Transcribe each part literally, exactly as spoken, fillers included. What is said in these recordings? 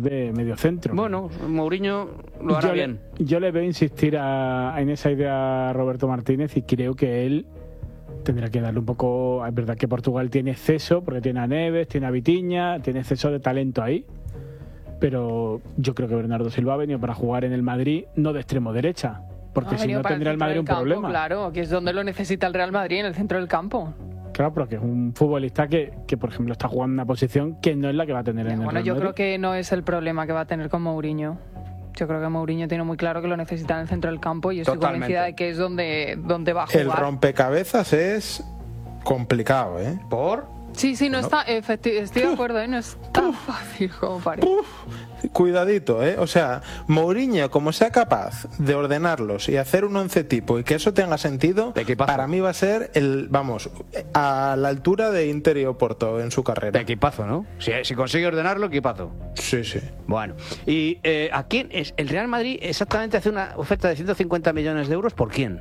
de medio centro. Bueno, Mourinho lo hará yo bien. Le, yo le veo insistir a, en esa idea a Roberto Martínez y creo que él tendrá que darle un poco... Es verdad que Portugal tiene exceso, porque tiene a Neves, tiene a Vitinha, tiene exceso de talento ahí, pero yo creo que Bernardo Silva ha venido para jugar en el Madrid, no de extremo derecha, porque si no tendría el Madrid un campo, problema. Claro, que es donde lo necesita el Real Madrid, en el centro del campo. Claro, pero que es un futbolista que, que, por ejemplo, está jugando en una posición que no es la que va a tener Ya, en el bueno, Real yo Madrid. creo que no es el problema que va a tener con Mourinho. Yo creo que Mourinho tiene muy claro que lo necesita en el centro del campo y estoy Totalmente. convencida de que es donde, donde va a jugar. El rompecabezas es complicado, ¿eh? ¿Por? Sí, sí, no Bueno. está, efecti- estoy de acuerdo, ¿eh? No es tan fácil como parece. Cuidadito, ¿eh? O sea, Mourinho, como sea capaz de ordenarlos y hacer un once tipo y que eso tenga sentido, para mí va a ser el, vamos, a la altura de Inter y Oporto en su carrera. De equipazo, ¿no? Si, si consigue ordenarlo, equipazo. Sí, sí. Bueno, y eh, ¿a quién es? El Real Madrid exactamente hace una oferta de ciento cincuenta millones de euros. ¿Por quién?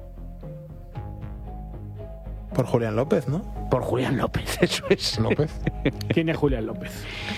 Por Julián López, ¿no? Por Julián López, eso es. ¿López? ¿Quién es Julián López?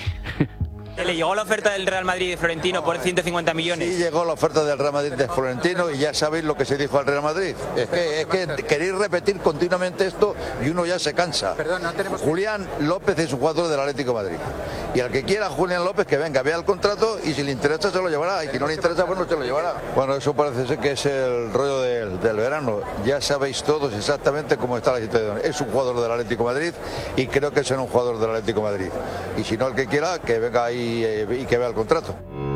Le llegó la oferta del Real Madrid de Florentino por ciento cincuenta millones. Sí, llegó la oferta del Real Madrid de Florentino y ya sabéis lo que se dijo al Real Madrid. Es que, es que queréis repetir continuamente esto y uno ya se cansa. Perdón, no tenemos... Julián López es un jugador del Atlético de Madrid. Y al que quiera Julián López que venga, vea el contrato y si le interesa se lo llevará. Y si no le interesa, pues no se lo llevará. Bueno, eso parece ser que es el rollo del, del verano. Ya sabéis todos exactamente cómo está la situación. Es un jugador del Atlético de Madrid y creo que será un jugador del Atlético de Madrid. Y si no, el que quiera, que venga ahí eh, y que vea el contrato.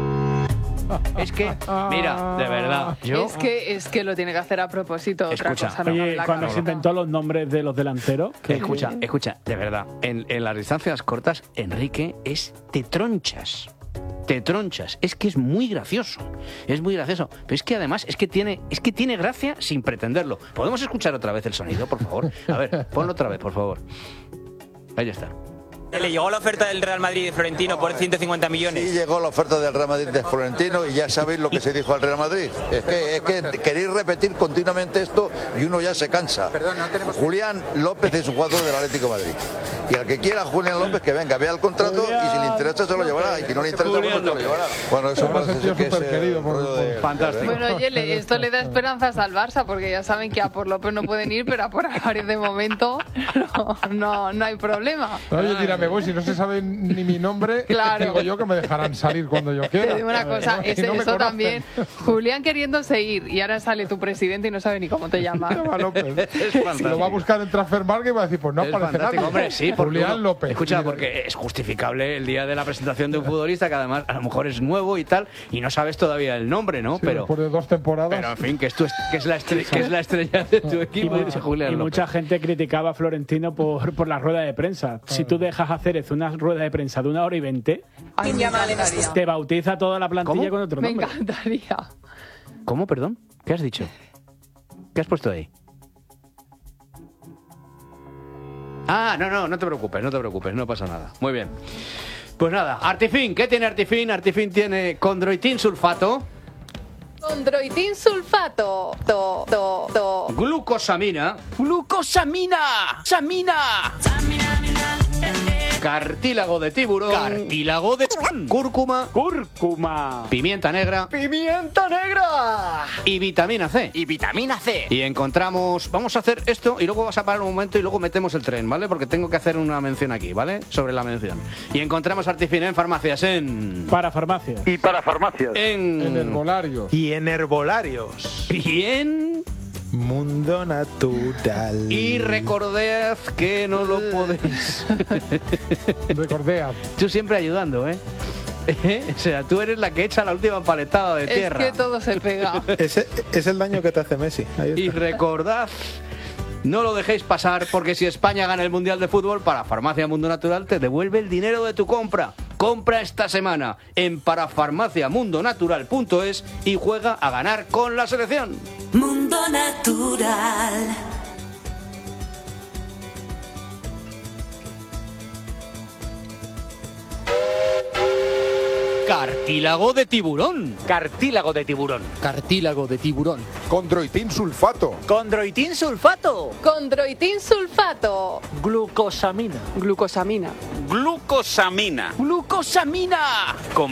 Es que, mira, de verdad, yo... Es que, es que lo tiene que hacer a propósito. Otra Escucha, cosa no Oye, me la cuando cabeza. se inventó los nombres de los delanteros... que- Escucha, escucha, de verdad, en, en las distancias cortas, Enrique es te tronchas. Te tronchas. Es que es muy gracioso. Es muy gracioso. Pero es que además es que tiene, es que tiene gracia sin pretenderlo. ¿Podemos escuchar otra vez el sonido, por favor? A ver, ponlo otra vez, por favor. Ahí está. Le llegó la oferta del Real Madrid de Florentino por ciento cincuenta millones. Sí, llegó la oferta del Real Madrid de Florentino y ya sabéis lo que se dijo al Real Madrid. Es que, es que queréis repetir continuamente esto y uno ya se cansa. Perdón, no tenemos... Julián López es un jugador del Atlético de Madrid. Y al que quiera Julián López que venga, vea el contrato y si le interesa se lo llevará. Y si no le interesa, pues no se lo llevará. Bueno, eso Además, parece el tío ser que es superquerido el por- rollo por- del- Fantástico. Bueno, oye, le- esto le da esperanzas al Barça, porque ya saben que a por López no pueden ir, pero a por Álvarez de momento no, no, no hay problema. Oye, tira, me voy. Si no se sabe ni mi nombre, Claro. digo yo que me dejarán salir cuando yo quiera. Te digo una cosa, Y ese- no me eso conocen. también. Julián queriéndose ir y ahora sale tu presidente y no sabe ni cómo te llamas. Llama López. Es fantástico. Lo va a buscar en Transfermarkt y va a decir, pues no Es aparece fantástico, nadie. hombre, sí, porque Julián uno- López. Escucha, porque es justificable el día de la presentación de un futbolista que además a lo mejor es nuevo y tal y no sabes todavía el nombre, ¿no? Sí, pero, después de dos temporadas. pero en fin, que es, tu, que es, la, estrella, que es la estrella de tu Y, equipo, mucha, dice Julián y López. mucha gente criticaba a Florentino por, por la rueda de prensa. Si tú dejas hacer eso, una rueda de prensa de una hora y veinte, Ay, me encantaría. te bautiza toda la plantilla ¿Cómo? con otro Me nombre. encantaría. ¿Cómo, perdón? ¿Qué has dicho? ¿Qué has puesto ahí? Ah, no, no, no te preocupes, no te preocupes, no pasa nada. Muy bien. Pues nada, Artifin, ¿qué tiene Artifin? Artifin tiene condroitin sulfato, Condroitin sulfato. To, to, to. glucosamina, glucosamina, samina, cartílago de tiburón, cartílago de cúrcuma, Cúrcuma. pimienta negra ¡Pimienta negra! y vitamina C. Y vitamina C. Y encontramos, vamos a hacer esto y luego vas a parar un momento y luego metemos el tren, ¿vale? Porque tengo que hacer una mención aquí, ¿vale? Sobre la mención. Y encontramos Artifin en farmacias, en... Para farmacia. Y para farmacias. En... En herbolarios. Y en herbolarios. Y en... Mundo natural. Y recordad que no lo podéis... Recordea. Tú siempre ayudando, ¿eh? O sea, tú eres la que echa la última paletada de Es tierra. que todo se pega. Ese es el daño que te hace Messi. Ahí Y está. recordad, no lo dejéis pasar, porque si España gana el Mundial de Fútbol, para Farmacia Mundo Natural te devuelve el dinero de tu compra. Compra esta semana en parafarmaciamundonatural punto es y juega a ganar con la selección. Mundo Natural. Cartílago de tiburón. Cartílago de tiburón. Cartílago de tiburón. Condroitin sulfato. Condroitin sulfato. Condroitin sulfato. Glucosamina. Glucosamina. Glucosamina. Glucosamina.